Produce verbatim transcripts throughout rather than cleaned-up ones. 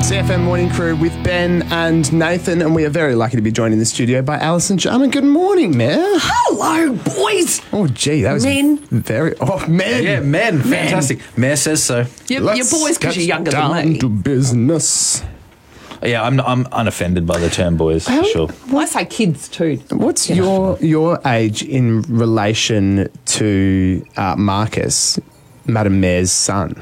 C F M Morning Crew with Ben and Nathan, and we are very lucky to be joined in the studio by Alison Jarman. Good morning, Mayor. Hello, boys. Oh, gee, that was Men. very... Oh, men. Yeah, men. Fantastic. Mayor says so. You're, Let's you're boys because get you're younger down than me. to business. Yeah, I'm I'm unoffended by the term boys, for sure. Well, I say kids too. What's You your your age in relation to uh, Marcus, Madam Mayor's son?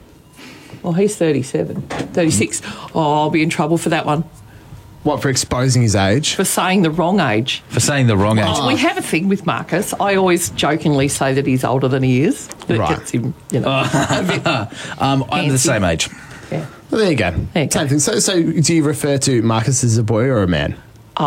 Well, he's thirty-seven, thirty-six. Oh, I'll be in trouble for that one. What, for exposing his age? For saying the wrong age. For saying the wrong age. We have a thing with Marcus. I always jokingly say that he's older than he is. That Right. gets him, you know. a bit- Um, I'm the Fancy. same age. yeah. Well, there you go. There you Same go. thing. So, so do you refer to Marcus as a boy or a man?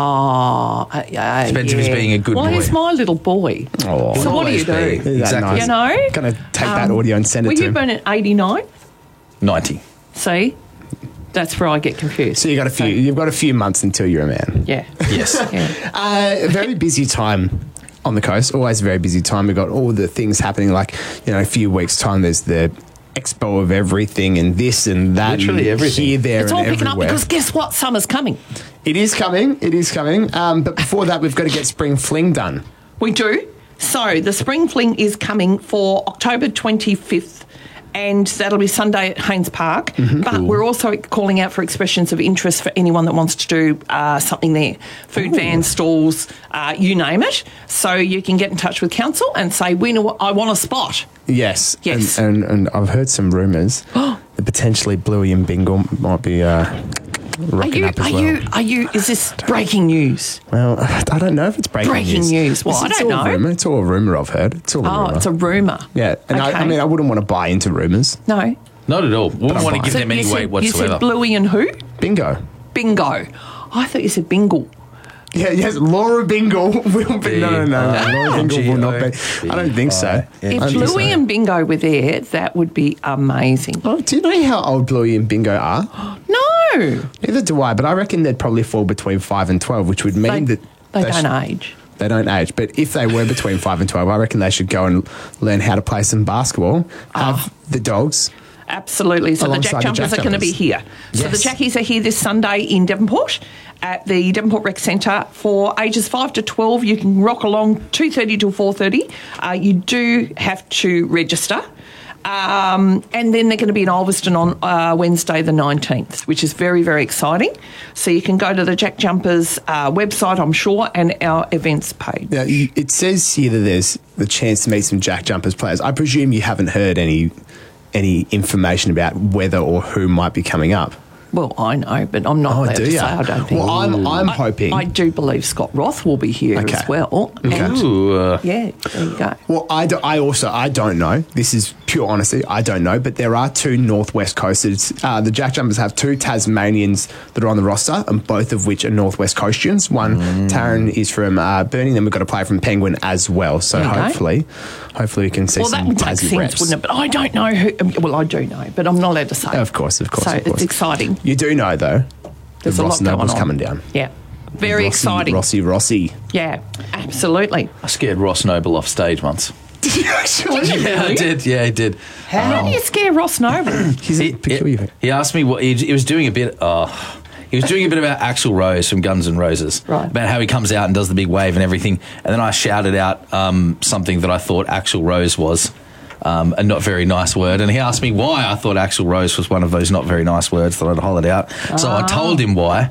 Oh, uh, yeah. Depends if he's being a good well, boy. he's my little boy. Oh, So what do you Always be. do? Isn't that Exactly. nice? You know? Going to take that Um, audio and send Were it to you him. born in eighty-nine? ninety. See? That's where I get confused. So you got a few. You've got a few months until you're a man. Yeah. Yes. Yeah. Uh, a very busy time on the coast. Always a very busy time. We've got all the things happening. Like, you know, a few weeks' time, there's the expo of everything and this and that. Literally and everything. Here, there, It's and all picking everywhere. up because guess what? Summer's coming. It is coming. It is coming. Um, but before that, we've got to get Spring Fling done. We do. So the Spring Fling is coming for October twenty-fifth. And that'll be Sunday at Haynes Park. Mm-hmm. But we're also calling out for expressions of interest for anyone that wants to do uh, something there. Food vans, stalls, uh, you name it. So you can get in touch with council and say, we know, I want a spot. Yes. Yes. And, and, and I've heard some rumours that potentially Bluey and Bingle might be uh, Are rocking you, up as are well. you, are you, is this breaking news? Well, I don't know if it's breaking, Breaking news. Well, It's, I it's don't all know. Rumour. It's all a rumour I've heard. It's all a Oh, rumour. it's a rumour. Yeah. And I, I Okay. mean, I wouldn't want to buy into rumours. No. Not at all. Wouldn't I'm want to fine. give So them any you weight said, whatsoever. You said Bluey and who? Bingo. Bingo. I thought you said Bingle. Yeah, yes, Laura Bingle will be. No, no, no, no. Laura Bingle will not be. I don't think so. I If don't think Bluey so. and Bingo were there, that would be amazing. Oh, do you know how old Bluey and Bingo are? No. Neither do I, but I reckon they'd probably fall between five and twelve, which would mean They, that they sh- don't age. They don't age. But if they were between five and twelve, I reckon they should go and learn how to play some basketball. Have the dogs. Absolutely. So the Alongside Jack the Jumpers Jack are going to be Jumpers. here. So the Yes. Jackies are here this Sunday in Devonport at the Devonport Rec Centre for ages five to twelve. You can rock along two thirty till four thirty. Uh, you do have to register. Um, and then they're going to be in Ulverston on uh, Wednesday the nineteenth, which is very, very exciting. So you can go to the Jack Jumpers uh, website, I'm sure, and our events page. Now, you, it says here that there's the chance to meet some Jack Jumpers players. I presume you haven't heard any any information about whether or who might be coming up. Well, I know, but I'm not Oh, allowed do to you? say I don't think. Well, I'm I'm I- hoping. I do believe Scott Roth will be here Okay. as well. And Ooh, uh, yeah, there you go. Well, I, do, I also I don't know. This is pure honesty. I don't know, but there are two Northwest Coasters. Uh, the Jack Jumpers have two Tasmanians that are on the roster, and both of which are Northwest Coastians. One, Taryn is from uh, Burnie, then we've got a player from Penguin as well. So Okay. hopefully, hopefully we can see Well, that some would make Tassie sense, reps. wouldn't it? But I don't know who. um, Well, I do know, but I'm not allowed to say. Of course, of course, So of course. it's exciting. You do know though. There's that a Ross lot going Noble's on. coming down. Yeah, very Rossi, exciting. Rossi, Rossi. Yeah, absolutely. I scared Ross Noble off stage once. Did you actually? Yeah, I did. Yeah, I did. How do you scare Ross Noble? He's a He, peculiar. he asked me what he, he was doing a bit. Oh, he was doing a bit about Axl Rose from Guns N' Roses, Right. about how he comes out and does the big wave and everything. And then I shouted out um, something that I thought Axl Rose was. Um, a not very nice word, and he asked me why I thought Axl Rose was one of those not very nice words that I'd hollered out. So I told him why,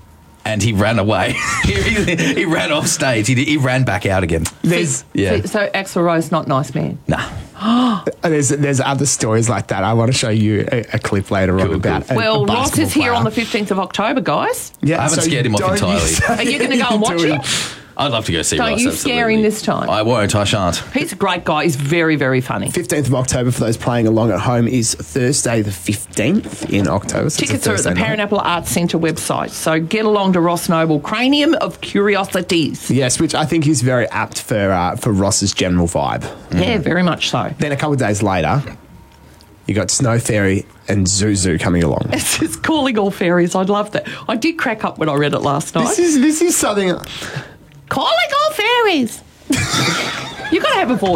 and he ran away. he, he, he ran off stage. He, he ran back out again. There's Yeah. So, so Axl Rose, not nice man. Nah. there's there's other stories like that. I want to show you a, a clip later on Cool, about. cool. a- Well, a Ross basketball is here player. on the fifteenth of October, guys. Yeah, I haven't so scared him off don't you entirely. say Are you going to go and watch do it? I'd love to go see Don't Ross. you absolutely. scare him this time. I won't. I shan't. He's a great guy. He's very, very funny. fifteenth of October for those playing along at home is Thursday the fifteenth in October. So it's a Tickets are at the Thursday night. Paranapple Arts Centre website. So get along to Ross Noble, Cranium of Curiosities. Yes, which I think is very apt for uh, for Ross's general vibe. Yeah, very much so. Then a couple of days later, you got Snow Fairy and Zuzu coming along. It's just calling all fairies. I love that. I did crack up when I read it last night. This is this is something. Calling all fairies. You got to have a voice.